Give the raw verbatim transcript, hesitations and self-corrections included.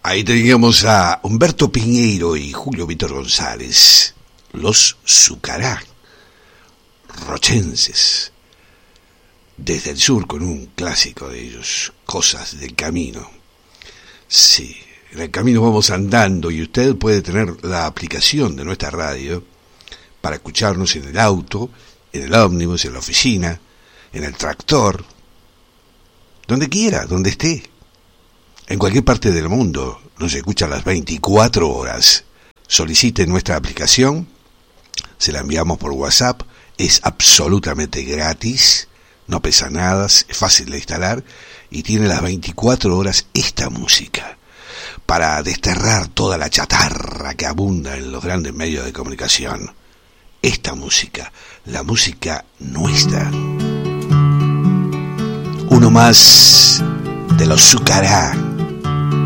Ahí teníamos a Humberto Piñeiro y Julio Víctor González, los Zucará, rochenses, desde el sur con un clásico de ellos, Cosas del Camino. Sí, en el camino vamos andando y usted puede tener la aplicación de nuestra radio para escucharnos en el auto, en el ómnibus, en la oficina, en el tractor, donde quiera, donde esté. En cualquier parte del mundo nos escucha las veinticuatro horas. Solicite nuestra aplicación, se la enviamos por WhatsApp, es absolutamente gratis, no pesa nada, es fácil de instalar y tiene las veinticuatro horas esta música para desterrar toda la chatarra que abunda en los grandes medios de comunicación. Esta música, la música nuestra. Uno más de los Zucará.